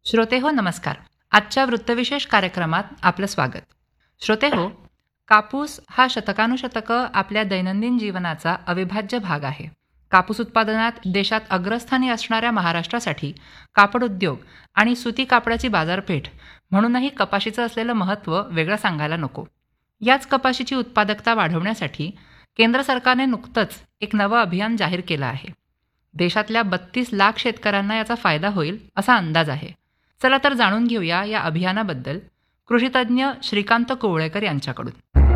श्रोतेहो नमस्कार. आजच्या वृत्तविशेष कार्यक्रमात आपलं स्वागत. श्रोतेहो, कापूस हा शतकानुशतकं आपल्या दैनंदिन जीवनाचा अविभाज्य भाग आहे. कापूस उत्पादनात देशात अग्रस्थानी असणाऱ्या महाराष्ट्रासाठी कापड उद्योग आणि सुती कापडाची बाजारपेठ म्हणूनही कपाशीचं असलेलं महत्त्व वेगळं सांगायला नको. याच कपाशीची उत्पादकता वाढवण्यासाठी केंद्र सरकारने नुकतंच एक नवं अभियान जाहीर केलं आहे. देशातल्या 32 लाख शेतकऱ्यांना याचा फायदा होईल असा अंदाज आहे. चला तर जाणून घेऊया या अभियानाबद्दल कृषीतज्ञ श्रीकांत कोवळेकर यांच्याकडून.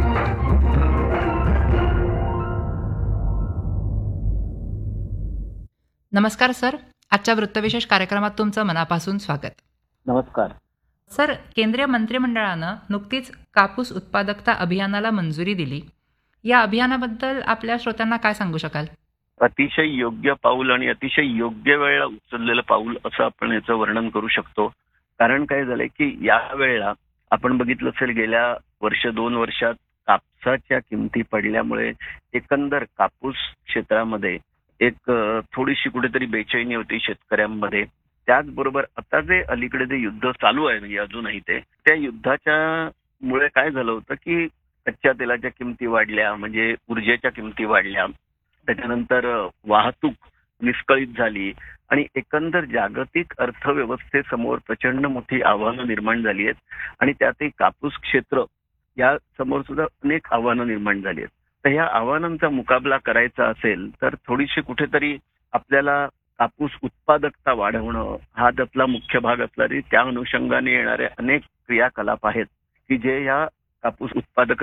नमस्कार सर, आजच्या वृत्तविशेष कार्यक्रमात तुमचं मनापासून स्वागत. नमस्कार सर, केंद्रीय मंत्रिमंडळानं नुकतीच कापूस उत्पादकता अभियानाला मंजुरी दिली. या अभियानाबद्दल आपल्या श्रोत्यांना काय सांगू शकाल? अतिशय योग्य पाऊल आणि अतिशय योग्य वेळेला उचललेलं पाऊल असं आपण याचं वर्णन करू शकतो. कारण काय झालंय की या वेळेला आपण बघितलं असेल गेल्या वर्ष 2 वर्षात कापसाच्या किमती पडल्यामुळे एकंदर कापूस क्षेत्रामध्ये एक थोडीशी कुठेतरी बेचैनी होती शेतकऱ्यांमध्ये. त्याचबरोबर आता जे अलीकडे जे युद्ध चालू आहे म्हणजे अजूनही त्या युद्धाच्या मुळे काय झालं होतं की कच्च्या तेलाच्या किमती वाढल्या, म्हणजे ऊर्जेच्या किमती वाढल्या, त्याच्यानंतर वाहतूक विस्कळीत झाली आणि एकंदर जागतिक अर्थव्यवस्थेसमोर प्रचंड मोठी आव्हानं निर्माण झाली आहेत आणि त्यातही कापूस क्षेत्र या समोर सुद्धा अनेक आव्हानं निर्माण झाली आहेत. तर ह्या आव्हानांचा मुकाबला करायचा असेल तर थोडीशी कुठेतरी आपल्याला कापूस उत्पादकता वाढवणं हा त्यातला मुख्य भाग असला तरी त्या अनुषंगाने येणारे अनेक क्रियाकलाप आहेत की जे या कापूस उत्पादक